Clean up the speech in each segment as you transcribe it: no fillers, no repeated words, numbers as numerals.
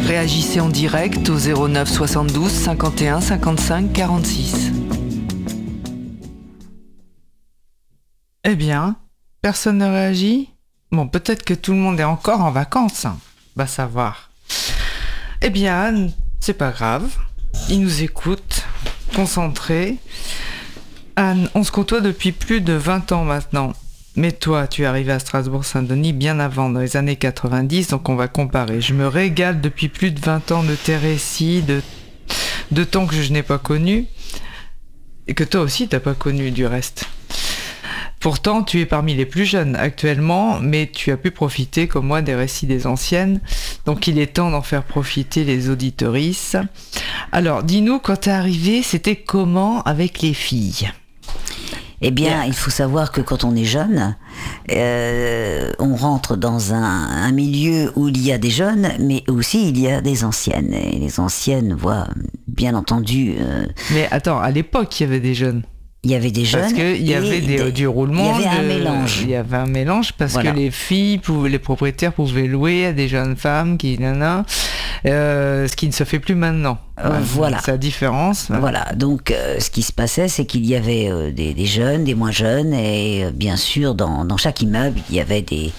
Réagissez en direct au 09 72 51 55 46. Eh bien, personne ne réagit ? Bon, peut-être que tout le monde est encore en vacances. Va savoir. Eh bien, c'est pas grave. Ils nous écoutent, concentrés. Anne, on se côtoie depuis plus de 20 ans maintenant. Mais toi, tu es arrivée à Strasbourg-Saint-Denis bien avant, dans les années 90, donc on va comparer. Je me régale depuis plus de 20 ans de tes récits, de temps que je n'ai pas connu, et que toi aussi t'as pas connu du reste. Pourtant, tu es parmi les plus jeunes actuellement, mais tu as pu profiter, comme moi, des récits des anciennes, donc il est temps d'en faire profiter les auditorices. Alors, dis-nous, quand t'es arrivée, c'était comment avec les filles ? Eh bien, il faut savoir que quand on est jeune, on rentre dans un milieu où il y a des jeunes, mais aussi il y a des anciennes. Et les anciennes voient, bien entendu... Mais attends, à l'époque, il y avait des jeunes. Il y avait des jeunes. Parce qu'il y avait du roulement. Il y avait un mélange. Il y avait un mélange parce que les filles, les propriétaires pouvaient louer à des jeunes femmes ce qui ne se fait plus maintenant. Voilà. C'est la différence. Voilà. Donc, ce qui se passait, c'est qu'il y avait des jeunes, des moins jeunes, et bien sûr, dans chaque immeuble, il y avait des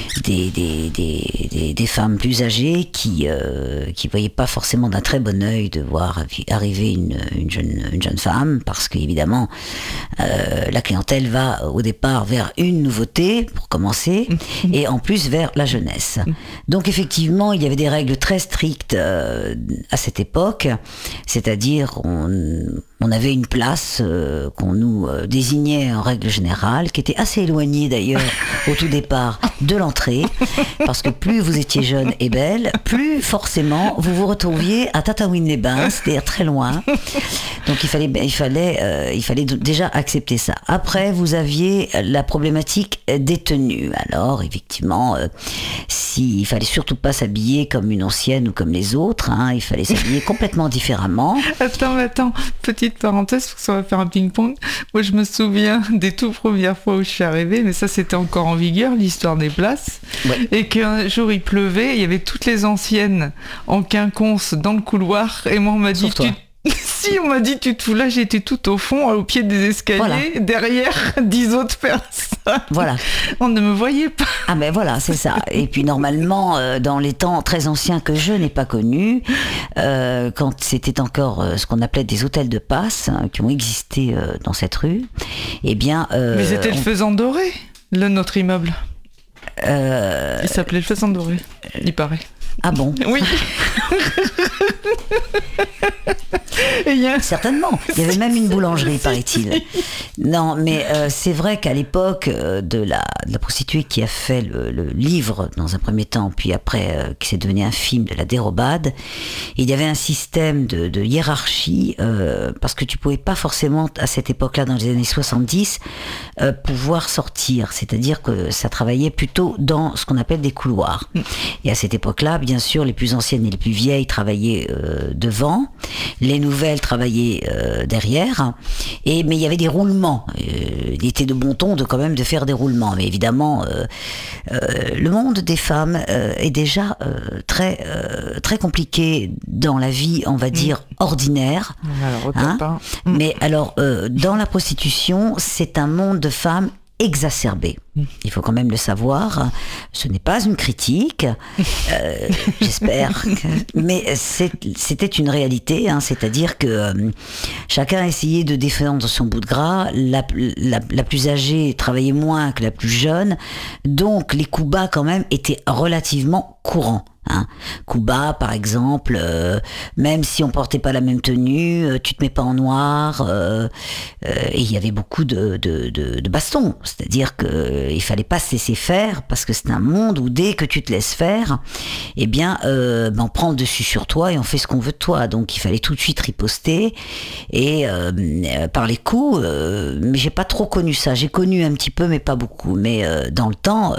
femmes plus âgées qui voyaient pas forcément d'un très bon œil de voir arriver une jeune femme, parce qu'évidemment, la clientèle va au départ vers une nouveauté, pour commencer, et en plus vers la jeunesse. Donc, effectivement, il y avait des règles très strictes à cette époque, c'est-à-dire on avait une place qu'on nous désignait en règle générale, qui était assez éloignée d'ailleurs au tout départ de l'entrée, parce que plus vous étiez jeune et belle, plus forcément vous vous retrouviez à Tataouine-les-Bains, c'est-à-dire très loin. Donc il fallait déjà accepter ça. Après, vous aviez la problématique des tenues. Alors effectivement, il fallait surtout pas s'habiller comme une ancienne ou comme les autres, il fallait s'habiller complètement différemment. Attends, petite parenthèse, parce que ça va faire un ping-pong. Moi, je me souviens des tout premières fois où je suis arrivée, mais ça, c'était encore en vigueur, l'histoire des places. Ouais. Et qu'un jour, il pleuvait, il y avait toutes les anciennes en quinconce dans le couloir, et moi, on m'a dit... Si, on m'a dit, tu te fous là, j'étais tout au fond, au pied des escaliers, derrière 10 autres personnes. Voilà. On ne me voyait pas. Ah ben voilà, c'est ça. Et puis normalement, dans les temps très anciens que je n'ai pas connus, quand c'était encore ce qu'on appelait des hôtels de passe, qui ont existé dans cette rue, eh bien... Mais c'était le Faisan Doré, notre immeuble. Il s'appelait le Faisan Doré, il paraît. Ah bon ? Oui. Certainement. Il y avait même une boulangerie, paraît-il. Non, mais c'est vrai qu'à l'époque de la prostituée qui a fait le livre dans un premier temps, puis après qui s'est devenu un film de la dérobade, il y avait un système de hiérarchie, parce que tu pouvais pas forcément, à cette époque-là, dans les années 70, pouvoir sortir. C'est-à-dire que ça travaillait plutôt dans ce qu'on appelle des couloirs. Et à cette époque-là, bien sûr, les plus anciennes et les plus vieilles travaillaient devant, les nouvelles travaillaient derrière, mais il y avait des roulements. Il était de bon ton quand même de faire des roulements, mais évidemment, le monde des femmes est déjà très compliqué dans la vie, on va dire, ordinaire. Alors, mais alors, dans la prostitution, c'est un monde de femmes exacerbé. Il faut quand même le savoir. Ce n'est pas une critique, j'espère, mais c'était une réalité, c'est-à-dire que chacun essayait de défendre son bout de gras, la plus âgée travaillait moins que la plus jeune, donc les coups bas quand même étaient relativement courants. Coup bas, par exemple, même si on portait pas la même tenue, tu te mets pas en noir, et il y avait beaucoup de bastons, c'est-à-dire que il fallait pas se laisser faire, parce que c'est un monde où dès que tu te laisses faire, eh bien, on prend le dessus sur toi et on fait ce qu'on veut de toi, donc il fallait tout de suite riposter, et par les coups, mais j'ai pas trop connu ça, j'ai connu un petit peu, mais pas beaucoup, mais dans le temps,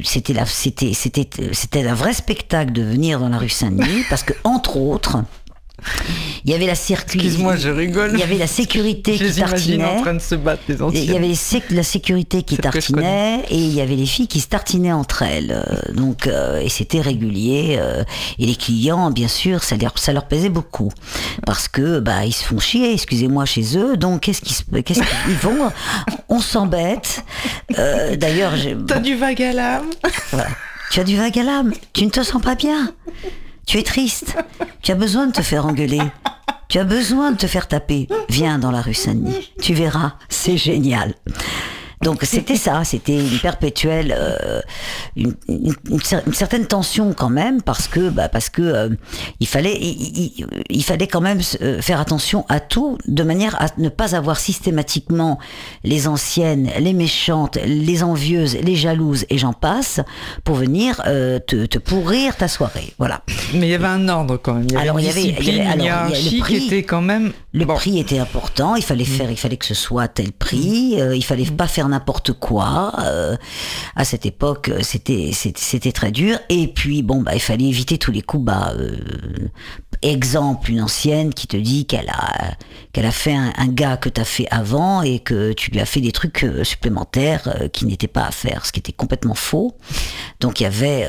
c'était un vrai spectacle de venir dans la rue Saint-Denis, parce que, entre autres, Il y avait la sécurité. Excuse-moi, je rigole. Il y avait la sécurité Je qui les imagine tartinait. en train de se battre, les anciennes. Il y avait la sécurité qui Celle que je tartinait et il y avait les filles qui se tartinaient entre elles. Donc, et c'était régulier. Et les clients, bien sûr, ça leur plaisait beaucoup. Parce que, bah, ils se font chier, excusez-moi, chez eux. Donc, qu'est-ce qu'ils font? On s'embête. D'ailleurs, T'as du vague à l'âme. voilà. Tu as du vague à l'âme. Tu ne te sens pas bien. Tu es triste. Tu as besoin de te faire engueuler. Tu as besoin de te faire taper. Viens dans la rue Saint-Denis. Tu verras, c'est génial. Donc c'était ça, c'était une perpétuelle, une certaine tension quand même, parce que il fallait quand même faire attention à tout, de manière à ne pas avoir systématiquement les anciennes, les méchantes, les envieuses, les jalouses et j'en passe, pour venir te pourrir ta soirée. Voilà. Mais il y avait un ordre quand même. Il y avait une discipline, une hiérarchie qui était quand même. Le prix était important. Il fallait que ce soit tel prix. Il fallait pas faire n'importe quoi. À cette époque, c'était très dur. Et puis il fallait éviter tous les coups bas. Exemple, une ancienne qui te dit qu'elle a fait un gars que t'as fait avant et que tu lui as fait des trucs supplémentaires qui n'étaient pas à faire, ce qui était complètement faux. Donc il y avait,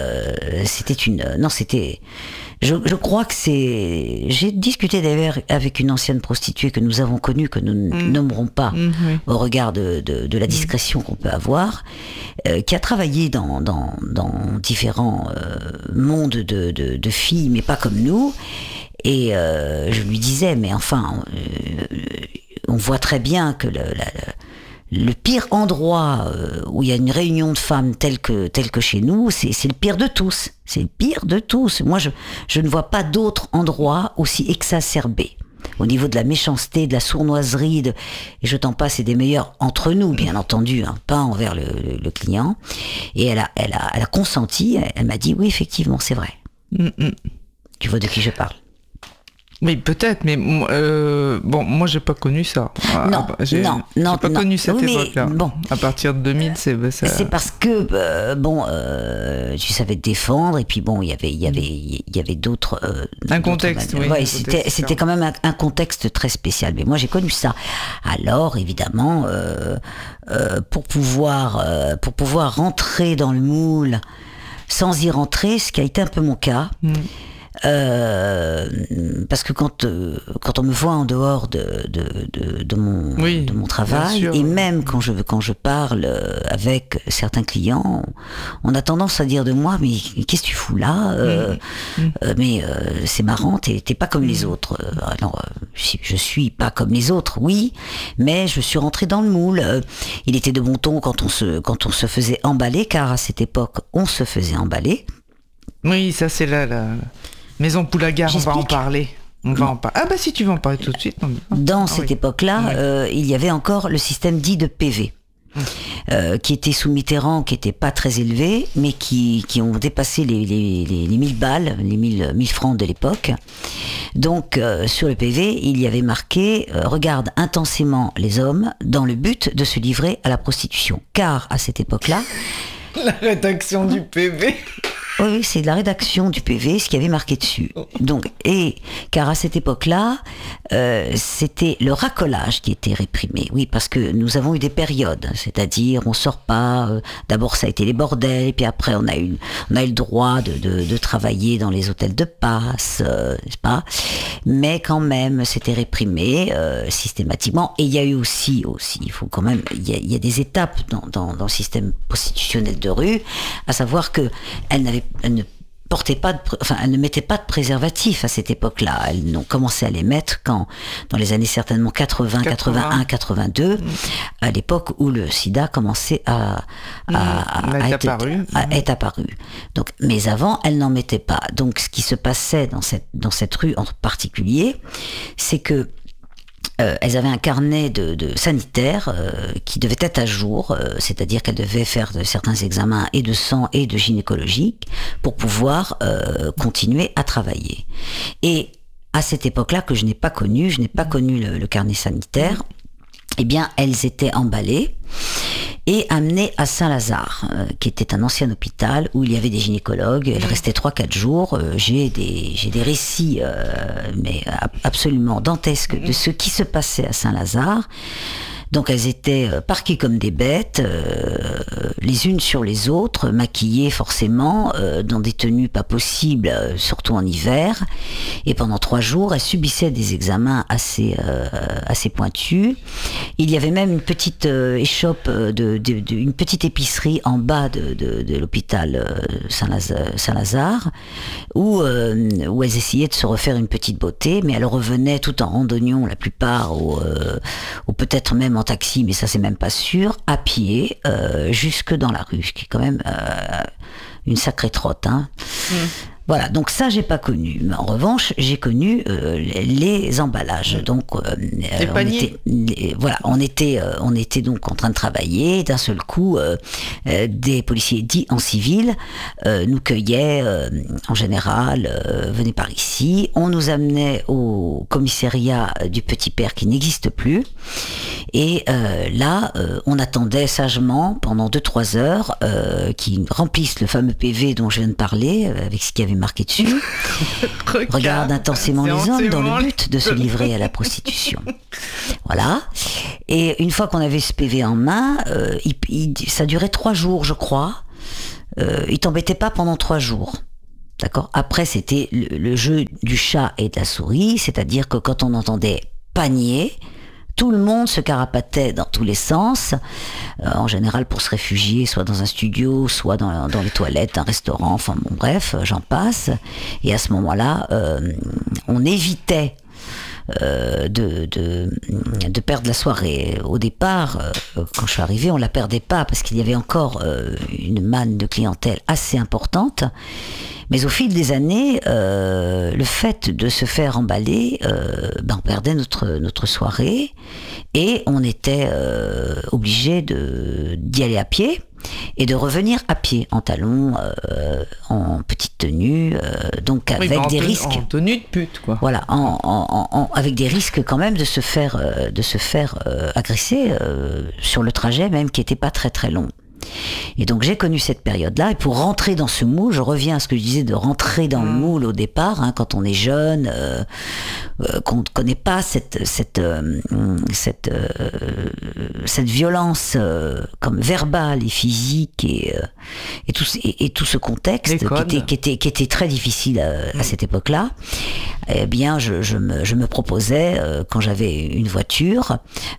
je crois que j'ai discuté d'ailleurs avec une ancienne prostituée que nous avons connue, que nous ne nommerons pas au regard de la discrétion qu'on peut avoir, qui a travaillé dans différents mondes de filles, mais pas comme nous. Et je lui disais, mais enfin, on voit très bien que le pire endroit où il y a une réunion de femmes telle que chez nous, c'est le pire de tous. C'est le pire de tous. Moi, je ne vois pas d'autre endroit aussi exacerbé. Au niveau de la méchanceté, de la sournoiserie, et je t'en passe, c'est des meilleurs entre nous, bien entendu, hein, pas envers le client. Et elle a consenti, elle m'a dit, oui, effectivement, c'est vrai. Tu vois de qui je parle? Oui, peut-être, mais moi j'ai pas connu ça. J'ai pas connu cette époque-là. Bon, à partir de 2000, c'est parce que tu savais te défendre et puis il y avait d'autres. Un contexte, oui. Ouais, c'était quand même un contexte très spécial. Mais moi j'ai connu ça. Alors évidemment, pour pouvoir rentrer dans le moule sans y rentrer, ce qui a été un peu mon cas. Parce que quand on me voit en dehors de mon travail, et même quand je parle avec certains clients, on a tendance à dire de moi, mais qu'est-ce que tu fous là? Mais c'est marrant, t'es pas comme les autres. Alors je suis pas comme les autres, oui, mais je suis rentrée dans le moule. Il était de bon ton quand on se faisait emballer, car à cette époque on se faisait emballer. Oui, ça c'est la Maison Poulaga, on va en parler. Ah bah si tu veux en parler tout de suite. Dans cette époque-là, il y avait encore le système dit de PV. Qui était sous Mitterrand, qui était pas très élevé, mais qui ont dépassé les 1000 balles, les 1000 francs de l'époque. Donc, sur le PV, il y avait marqué « Regarde intensément les hommes dans le but de se livrer à la prostitution ». Car, à cette époque-là... La rédaction du PV... Oui, c'est de la rédaction du PV, ce qui avait marqué dessus. Donc, car à cette époque-là, c'était le racolage qui était réprimé. Oui, parce que nous avons eu des périodes, c'est-à-dire on sort pas. D'abord, ça a été les bordels, puis après, on a eu le droit de travailler dans les hôtels de passe, n'est-ce pas? Mais quand même, c'était réprimé systématiquement. Et il y a eu aussi, il faut quand même, il y a des étapes dans le système prostitutionnel de rue, à savoir que elle ne mettait pas de préservatif à cette époque-là. Elles ont commencé à les mettre dans les années certainement 81, 82, à l'époque où le sida commençait à être apparu. Donc, mais avant, elles n'en mettaient pas. Donc, ce qui se passait dans cette rue en particulier, c'est que elles avaient un carnet de sanitaire qui devait être à jour, c'est-à-dire qu'elles devaient faire certains examens et de sang et de gynécologique pour pouvoir continuer à travailler. Et à cette époque-là, que je n'ai pas connu le carnet sanitaire, eh bien, elles étaient emballées et amenée à Saint-Lazare, qui était un ancien hôpital où il y avait des gynécologues. Elle restait 3-4 jours. J'ai des récits mais absolument dantesques de ce qui se passait à Saint-Lazare. Donc elles étaient parquées comme des bêtes, les unes sur les autres, maquillées forcément, dans des tenues pas possibles, surtout en hiver. Et pendant 3 jours, elles subissaient des examens assez pointus. Il y avait même une petite échoppe, une petite épicerie en bas de l'hôpital Saint-Lazare, où elles essayaient de se refaire une petite beauté, mais elles revenaient tout en randonnion, la plupart, ou peut-être même en taxi, mais ça c'est même pas sûr, à pied, jusque dans la rue, ce qui est quand même une sacrée trotte. Hein. Voilà, donc ça j'ai pas connu. Mais en revanche, j'ai connu les emballages. Donc les paniers. on était donc en train de travailler. D'un seul coup, des policiers dits en civil nous cueillaient. En général, venaient par ici. On nous amenait au commissariat du Petit Père qui n'existe plus. Et là, on attendait sagement pendant 2-3 heures qu'ils remplissent le fameux PV dont je viens de parler, avec ce qu'il y avait marqué dessus. Regarde intensément les hommes dans le but de se livrer à la prostitution. Voilà. Et une fois qu'on avait ce PV en main, ça durait 3 jours, je crois. Il t'embêtait pas pendant 3 jours. D'accord. Après, c'était le jeu du chat et de la souris, c'est-à-dire que quand on entendait panier, tout le monde se carapatait dans tous les sens, en général pour se réfugier, soit dans un studio, soit dans les toilettes, un restaurant, enfin bon bref, j'en passe. Et à ce moment-là, on évitait de perdre la soirée. Au départ, quand je suis arrivée, on la perdait pas parce qu'il y avait encore une manne de clientèle assez importante. Mais au fil des années, le fait de se faire emballer, on perdait notre soirée et on était obligé d'y aller à pied et de revenir à pied, en talons, en petite tenue, donc avec des risques. En tenue de pute, quoi. Voilà, avec des risques quand même de se faire agresser sur le trajet même qui n'était pas très très long. Et donc j'ai connu cette période-là, et pour rentrer dans ce moule, je reviens à ce que je disais de rentrer dans le moule au départ, hein, quand on est jeune, qu'on ne connaît pas cette violence comme verbale et physique et tout ce contexte qui était très difficile à cette époque-là. Eh bien, je me proposais, quand j'avais une voiture,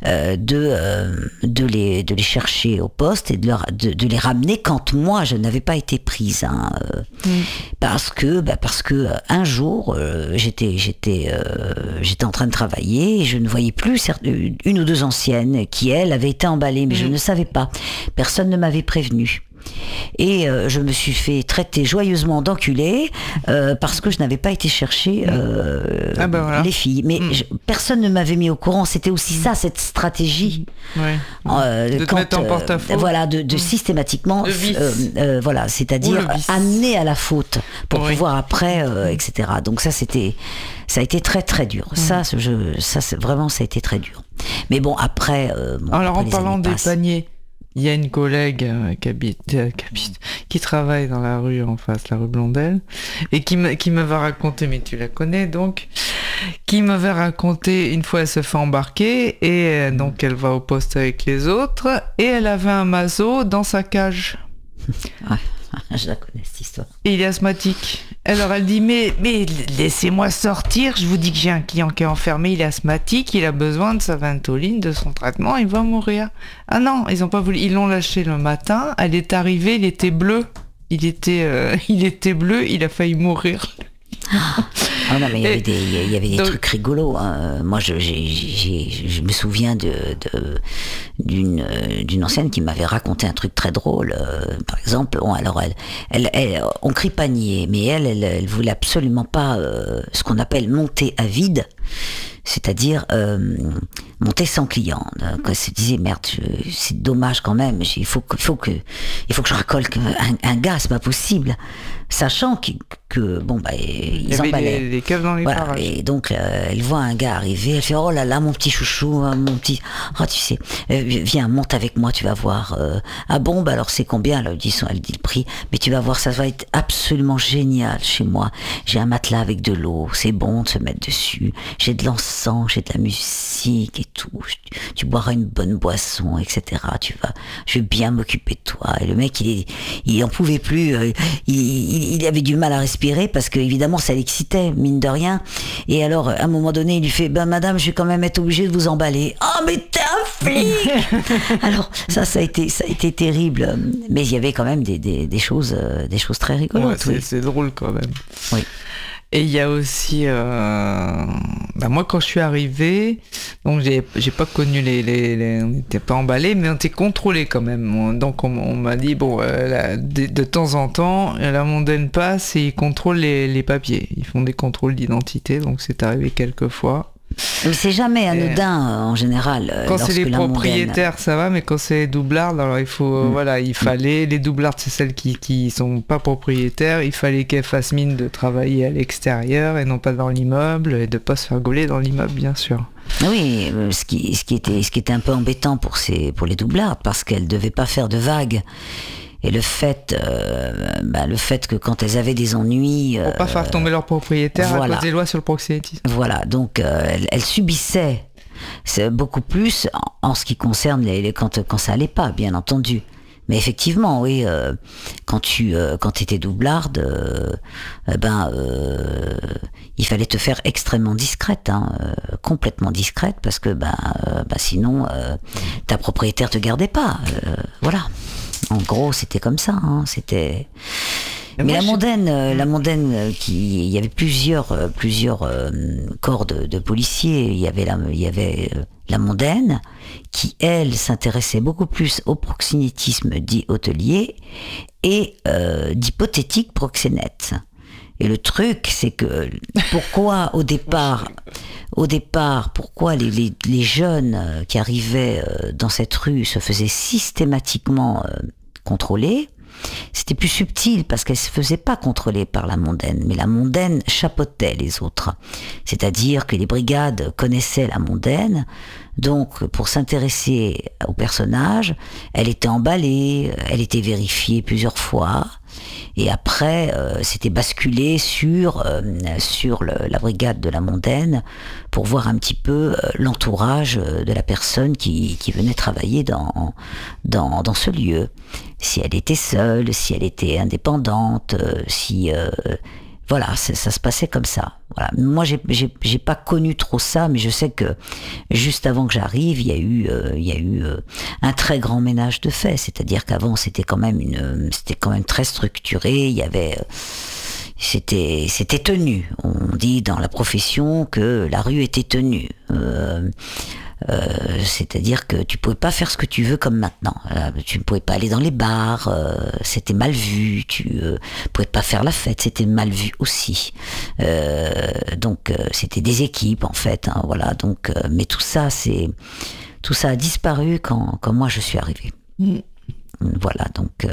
de les chercher au poste et de les ramener quand moi je n'avais pas été prise, hein, parce que un jour j'étais en train de travailler et je ne voyais plus une ou 2 anciennes qui elles avaient été emballées, mais je ne savais pas, personne ne m'avait prévenu. Et je me suis fait traiter joyeusement d'enculée parce que je n'avais pas été chercher les filles. Mais personne ne m'avait mis au courant. C'était aussi ça, cette stratégie. De te mettre en porte-à-faux. Voilà, de systématiquement, c'est-à-dire amener à la faute pour pouvoir après, etc. Donc ça a été très très dur. Ça a été très dur. Mais bon, après... Alors en parlant des paniers, il y a une collègue qui travaille dans la rue en face, la rue Blondel, et qui m'avait raconté, mais tu la connais donc, qui m'avait raconté une fois elle se fait embarquer et donc elle va au poste avec les autres et elle avait un maso dans sa cage. Ouais. Je la connais cette histoire. Et il est asthmatique. Alors elle dit mais laissez-moi sortir, je vous dis que j'ai un client qui est enfermé, il est asthmatique, il a besoin de sa Ventoline, de son traitement, il va mourir. Ah non, ils ont pas voulu, ils l'ont lâché le matin, elle est arrivée, il était bleu. Il était bleu, il a failli mourir. Ah non, mais il y avait des trucs rigolos. Hein. Moi, je me souviens d'une ancienne qui m'avait raconté un truc très drôle. Par exemple, on crie panier, mais elle voulait absolument pas ce qu'on appelle monter à vide. C'est-à-dire monter sans client. Donc, elle se disait merde, c'est dommage quand même. Il faut que je racole un gars, c'est pas possible. Sachant que que bon bah Il y ils avait emballaient. les keufs dans les Voilà, parages. et donc elle voit un gars arriver, elle fait oh là là mon petit chouchou, hein, mon petit, oh tu sais, viens monte avec moi, tu vas voir. Ah bon bah alors c'est combien? Elle dit le prix, mais tu vas voir ça va être absolument génial chez moi. J'ai un matelas avec de l'eau, c'est bon de se mettre dessus. J'ai de l'encens, j'ai de la musique et tout. Tu boiras une bonne boisson, etc. Je vais bien m'occuper de toi. Et le mec il en pouvait plus, il avait du mal à respirer parce que évidemment ça l'excitait mine de rien. Et alors à un moment donné il lui fait ben madame je vais quand même être obligé de vous emballer. Oh mais t'es un flic. Alors ça a été terrible, mais il y avait quand même des choses très rigolotes. Ouais, c'est drôle quand même. Oui. Et il y a aussi, moi quand je suis arrivé, donc j'ai pas connu on n'était pas emballés, mais on était contrôlés quand même. Donc on m'a dit bon, de temps en temps, la mondaine passe et ils contrôlent les papiers. Ils font des contrôles d'identité, donc c'est arrivé quelques fois. Mais c'est jamais anodin en général. Quand c'est les propriétaires, mondaine... ça va, mais quand c'est les doublards, alors il faut, il fallait, les doublards, c'est celles qui sont pas propriétaires, il fallait qu'elles fassent mine de travailler à l'extérieur et non pas dans l'immeuble, et de pas se faire gauler dans l'immeuble, bien sûr. Oui, ce qui était un peu embêtant pour les doublards, parce qu'elles devaient pas faire de vagues. Et le fait que quand elles avaient des ennuis... Pour pas faire tomber leur propriétaire voilà. à cause des lois sur le proxénétisme. Voilà, donc elles subissaient beaucoup plus en ce qui concerne quand ça allait pas, bien entendu. Mais effectivement, oui, quand t'étais doublarde, il fallait te faire extrêmement discrète, complètement discrète, parce que sinon ta propriétaire te gardait pas. Voilà. En gros, c'était comme ça. C'était. Mais la mondaine, il y avait plusieurs corps de policiers. Il y avait la mondaine qui, elle, s'intéressait beaucoup plus au proxénétisme dit hôtelier et d'hypothétiques proxénètes. Et le truc, c'est que pourquoi au départ, pourquoi les jeunes qui arrivaient dans cette rue se faisaient systématiquement contrôler? C'était plus subtil parce qu'elle se faisait pas contrôler par la mondaine, mais la mondaine chapeautait les autres. C'est-à-dire que les brigades connaissaient la mondaine, donc pour s'intéresser au personnage, elle était emballée, elle était vérifiée plusieurs fois, et après c'était basculé sur la brigade de la mondaine pour voir un petit peu l'entourage de la personne qui venait travailler dans ce lieu. Si elle était seule, si elle était indépendante, voilà, ça se passait comme ça. Voilà. Moi, j'ai pas connu trop ça, mais je sais que juste avant que j'arrive, il y a eu un très grand ménage de fait. C'est-à-dire qu'avant, c'était quand même très structuré. Il y avait c'était tenu. On dit dans la profession que la rue était tenue. C'est-à-dire que tu pouvais pas faire ce que tu veux comme maintenant. Tu ne pouvais pas aller dans les bars, c'était mal vu. Tu pouvais pas faire la fête, c'était mal vu aussi. Donc c'était des équipes en fait. Voilà. Donc, mais tout ça a disparu quand moi je suis arrivée. Voilà.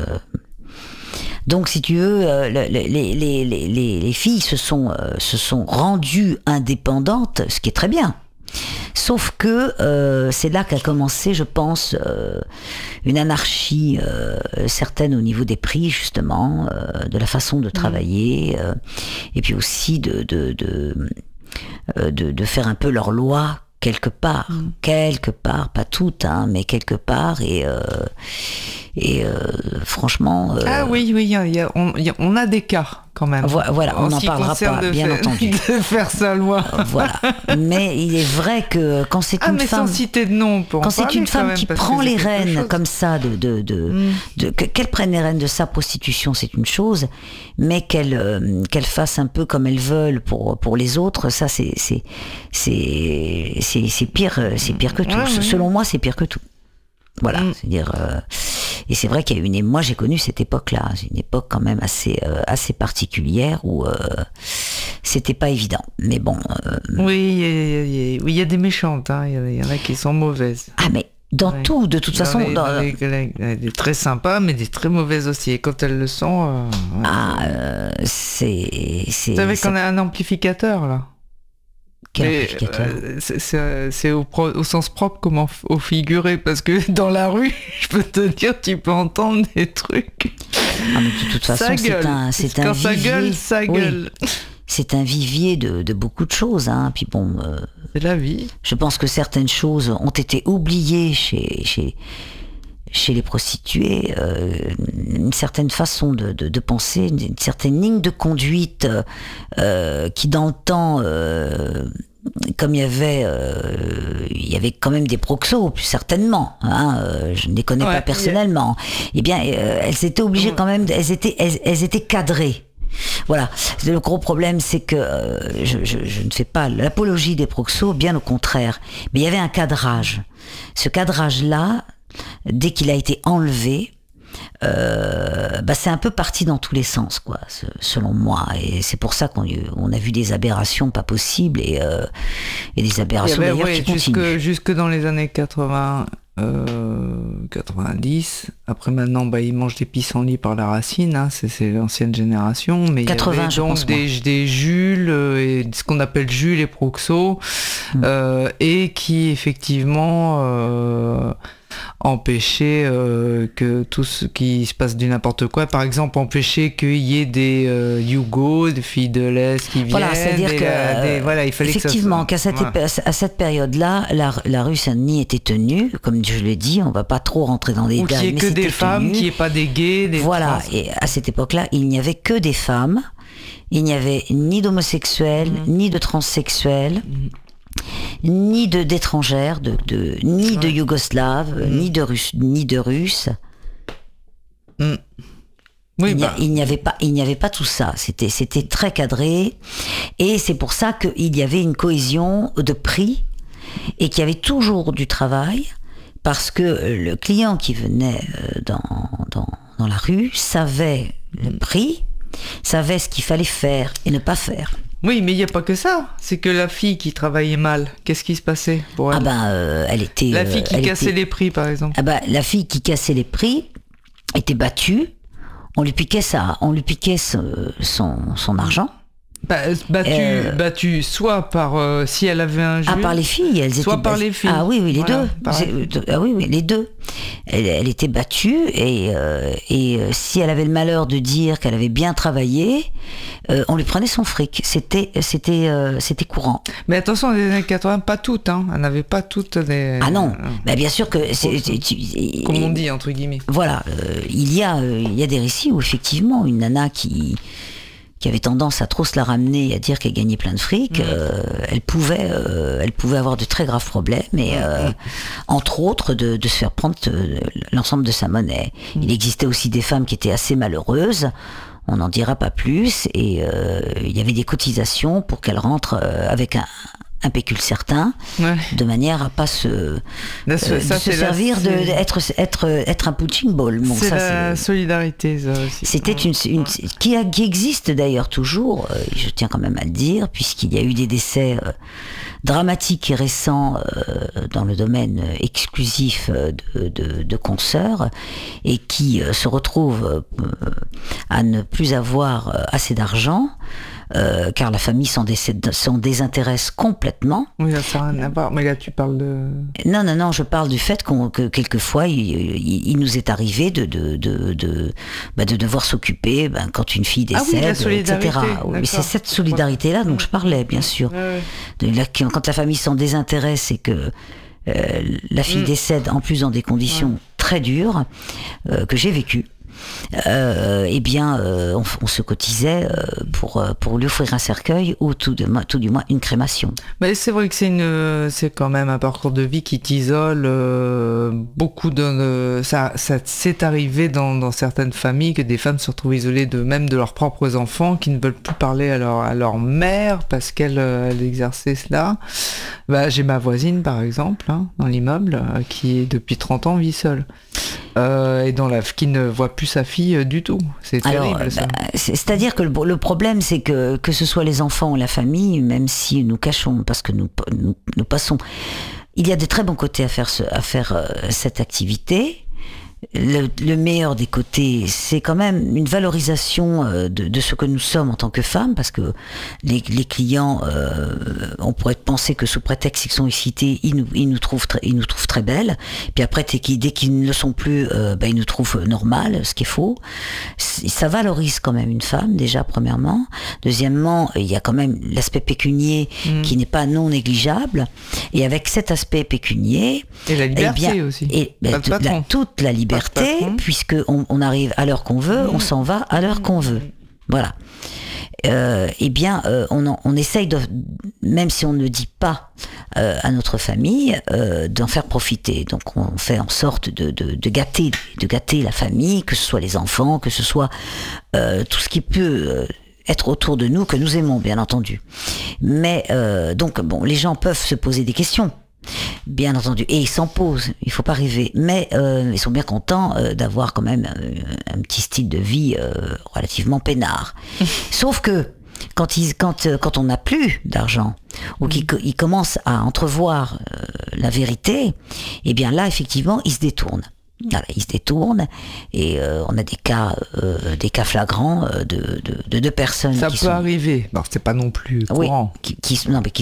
Donc si tu veux, les filles se sont rendues indépendantes, ce qui est très bien. Sauf que c'est là qu'a commencé, je pense, une anarchie certaine au niveau des prix, justement, de la façon de travailler, et puis aussi de faire un peu leur loi quelque part, pas toutes, mais quelque part, et franchement... Ah oui, on a des cas quand même. Voilà, on n'en parlera pas, bien entendu. De faire sa loi. Voilà. Mais il est vrai que quand c'est une femme... sans citer de nom, quand c'est une femme qui prend les rênes comme ça, qu'elle prenne les rênes de sa prostitution, c'est une chose, mais qu'elle fasse un peu comme elles veulent pour les autres, ça c'est pire que tout. Selon moi, c'est pire que tout. Voilà, c'est-à-dire... et c'est vrai qu'il y a moi j'ai connu cette époque-là, c'est une époque quand même assez particulière où c'était pas évident. Mais bon. Oui, il y a des méchantes, il y en a qui sont mauvaises. Ah mais Dans tout, de toute façon. Des très sympas, mais des très mauvaises aussi. Et quand elles le sont... c'est... Vous savez qu'on a un amplificateur, là. Quel amplificateur c'est au sens propre comme au figuré, parce que dans la rue, je peux te dire, tu peux entendre des trucs. Ah, mais de toute façon, c'est un quand vivier. Ça gueule. Oui. C'est un vivier de beaucoup de choses. Hein. Puis bon, c'est la vie. Je pense que certaines choses ont été oubliées chez les prostituées, une certaine façon de penser, une certaine ligne de conduite qui dans le temps, comme il y avait quand même des proxos, plus certainement, hein, je ne les connais pas personnellement, eh bien elles étaient obligées quand même, elles étaient cadrées. Voilà, le gros problème c'est que je ne fais pas l'apologie des proxos, bien au contraire, mais il y avait un cadrage. Ce cadrage-là, dès qu'il a été enlevé, c'est un peu parti dans tous les sens, quoi, selon moi. Et c'est pour ça qu'on a vu des aberrations pas possibles et des aberrations d'ailleurs qui continuent. Jusque dans les années 80, 90. Après maintenant, ils mangent des pissenlits par la racine. Hein, c'est l'ancienne génération. Mais 80, il y avait donc des Jules et ce qu'on appelle Jules et Proxo, et qui effectivement empêcher que tout ce qui se passe du n'importe quoi, par exemple empêcher qu'il y ait des Yougos, des filles de l'Est qui viennent. Voilà, c'est-à-dire que il fallait effectivement qu'à cette période-là, la rue Saint-Denis était tenue, comme je l'ai dit, on va pas trop rentrer dans les détails. Qu'il n'y ait que des femmes, qu'il n'y ait pas des gays, des voilà, et à cette époque-là, il n'y avait que des femmes, il n'y avait ni d'homosexuels, ni de transsexuels, ni d'étrangères, ni de Yougoslaves, ni de Russes. Oui, il n'y avait pas tout ça. C'était très cadré, et c'est pour ça qu'il y avait une cohésion de prix et qu'il y avait toujours du travail, parce que le client qui venait dans la rue savait le prix, savait ce qu'il fallait faire et ne pas faire. Oui, mais il n'y a pas que ça. C'est que la fille qui travaillait mal, qu'est-ce qui se passait pour elle ? Elle était... La fille qui cassait les prix, par exemple. La fille qui cassait les prix était battue. On lui piquait son argent. Battue soit par si elle avait un Jules. Par les filles, elles étaient par les filles. Ah oui, les deux. Oui, les deux. Elle était battue et si elle avait le malheur de dire qu'elle avait bien travaillé, on lui prenait son fric. C'était courant. Mais attention, dans les années 80, pas toutes. Hein. Elle n'avait pas toutes des. Ah non. Bien sûr que comme on dit entre guillemets. Voilà, il y a des récits où effectivement une nana qui avait tendance à trop se la ramener et à dire qu'elle gagnait plein de fric, elle pouvait avoir de très graves problèmes, et entre autres de se faire prendre l'ensemble de sa monnaie. Il existait aussi des femmes qui étaient assez malheureuses, on n'en dira pas plus, et il y avait des cotisations pour qu'elles rentrent avec un pécule certain, de manière à pas se servir d'être un punching ball. Bon, c'est la solidarité, ça aussi. C'était qui existe d'ailleurs toujours, je tiens quand même à le dire, puisqu'il y a eu des décès dramatiques et récents dans le domaine exclusif de consoeurs, et qui se retrouvent à ne plus avoir assez d'argent, car la famille s'en désintéresse complètement. Oui, ça n'a rien à voir. Mais là, tu parles de... Non, je parle du fait que quelquefois, il nous est arrivé de devoir s'occuper quand une fille décède, etc. Mais c'est cette solidarité-là dont je parlais, bien sûr. Quand la famille s'en désintéresse et que la fille décède, en plus dans des conditions très dures, que j'ai vécues, on se cotisait pour lui offrir un cercueil ou tout du moins une crémation. Mais c'est vrai que c'est quand même un parcours de vie qui t'isole beaucoup. Ça c'est arrivé dans certaines familles que des femmes se retrouvent isolées même de leurs propres enfants, qui ne veulent plus parler à leur mère parce qu'elle exerçait cela. J'ai ma voisine par exemple, dans l'immeuble, qui depuis 30 ans vit seule. Et qui ne voit plus sa fille du tout. C'est terrible, ça. C'est-à-dire que le problème, c'est que ce soit les enfants ou la famille, même si nous cachons, parce que nous passons il y a de très bons côtés à faire cette activité. Le meilleur des côtés, c'est quand même une valorisation de ce que nous sommes en tant que femmes, parce que les clients, on pourrait penser que sous prétexte qu'ils sont excités, ils nous trouvent très belles. Puis après, dès qu'ils ne le sont plus, ils nous trouvent normales, ce qui est faux. Ça valorise quand même une femme, déjà, premièrement. Deuxièmement, il y a quand même l'aspect pécunier qui n'est pas non négligeable. Et avec cet aspect pécunier... Et la liberté aussi. Et toute la liberté, puisque on arrive à l'heure qu'on veut, on s'en va à l'heure qu'on veut. Voilà. On essaye même si on ne dit pas à notre famille, d'en faire profiter. Donc on fait en sorte de gâter la famille, que ce soit les enfants, que ce soit tout ce qui peut être autour de nous, que nous aimons, bien entendu. Mais les gens peuvent se poser des questions. Bien entendu, et ils s'en posent, il faut pas rêver, mais ils sont bien contents d'avoir quand même un petit style de vie relativement peinard. Sauf que quand on n'a plus d'argent ou qu'ils commencent à entrevoir la vérité, eh bien là effectivement ils se détournent. Voilà, ils se détournent et on a des cas flagrants de deux personnes. Ça peut arriver. Non, c'est pas non plus courant. Oui, qui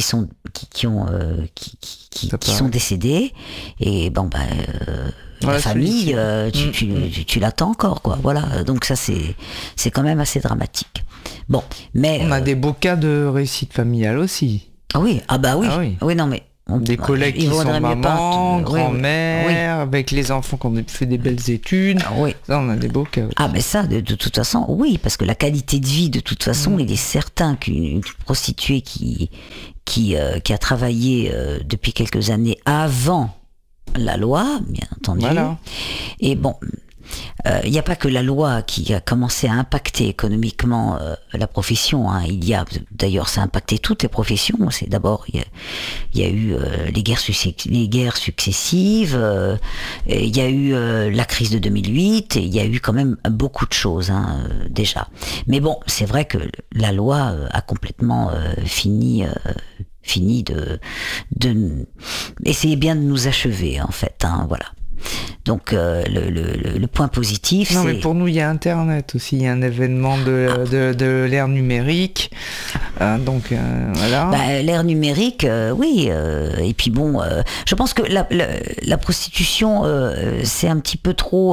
sont décédés et la famille, tu l'attends encore, quoi. Voilà, donc ça c'est quand même assez dramatique. Bon, mais on a des beaux cas de réussite familiale aussi. Ah oui, oui, non mais. Des collègues qui sont mamans, grand-mères, avec les enfants qui ont fait des belles études. Oui. Ça, on a des beaux cas aussi. Ah, mais ça, de toute façon, oui, parce que la qualité de vie, de toute façon, il est certain qu'une prostituée qui a travaillé depuis quelques années avant la loi, bien entendu. Voilà. Et bon... Il n'y a pas que la loi qui a commencé à impacter économiquement la profession. D'ailleurs, ça a impacté toutes les professions. C'est d'abord, il y a eu les guerres successives. Il y a eu la crise de 2008. Et il y a eu quand même beaucoup de choses déjà. Mais bon, c'est vrai que la loi a complètement fini de essayer bien de nous achever en fait. Voilà. Donc le point positif, mais pour nous il y a Internet aussi, il y a un événement de l'ère numérique, voilà. L'ère numérique, oui, et puis bon, je pense que la prostitution c'est un petit peu trop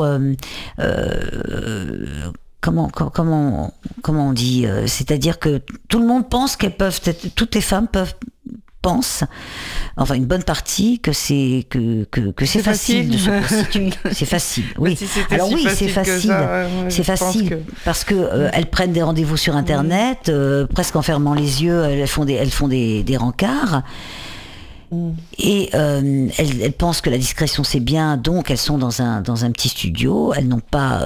comment on dit, c'est-à-dire que tout le monde pense toutes les femmes pense, enfin une bonne partie, que c'est facile de se prostituer. C'est facile, oui. Si alors oui, c'est facile. C'est facile parce que elles prennent des rendez-vous sur Internet, presque en fermant les yeux, elles font des rencarts. Et elles pensent que la discrétion c'est bien, donc elles sont dans un petit studio. Elles n'ont pas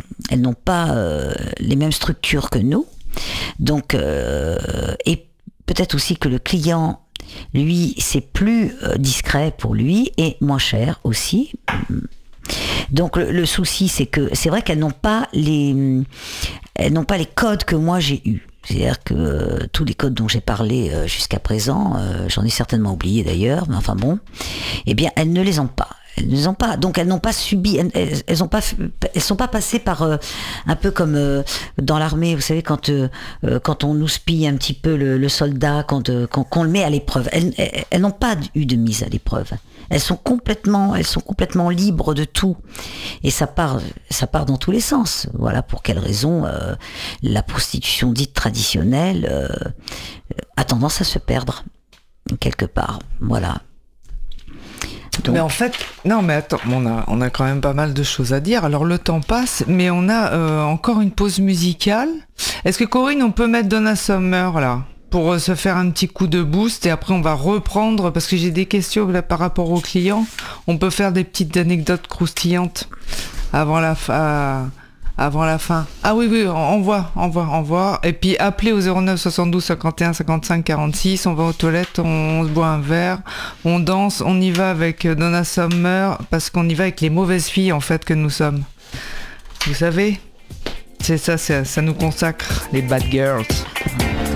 les mêmes structures que nous. Donc et peut-être aussi que le client, lui, c'est plus discret pour lui et moins cher aussi. Donc le souci, c'est que c'est vrai qu'elles n'ont pas les codes que moi j'ai eus. C'est-à-dire que tous les codes dont j'ai parlé jusqu'à présent, j'en ai certainement oublié d'ailleurs, mais enfin bon, eh bien elles ne les ont pas. Elles ne les ont pas, donc elles n'ont pas subi, elles sont pas passées par un peu comme dans l'armée, vous savez, quand on nous spie un petit peu le soldat, qu'on le met à l'épreuve. Elles n'ont pas eu de mise à l'épreuve. Elles sont complètement libres de tout, et ça part dans tous les sens. Voilà pour quelle raison la prostitution dite traditionnelle a tendance à se perdre quelque part. Voilà. Donc. Mais en fait, non mais attends, on a quand même pas mal de choses à dire. Alors le temps passe, mais on a encore une pause musicale. Est-ce que Corinne, on peut mettre Donna Summer là pour se faire un petit coup de boost et après on va reprendre parce que j'ai des questions là par rapport aux clients. On peut faire des petites anecdotes croustillantes avant la fin. Ah oui, envoie. Et puis appelez au 09 72 51 55 46, on va aux toilettes, on se boit un verre, on danse, on y va avec Donna Summer, parce qu'on y va avec les mauvaises filles en fait que nous sommes. Vous savez, c'est ça nous consacre, les bad girls.